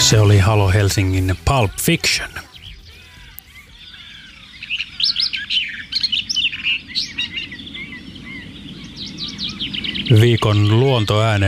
Se oli Halo Helsingin Pulp Fiction. Viikon luontoäänen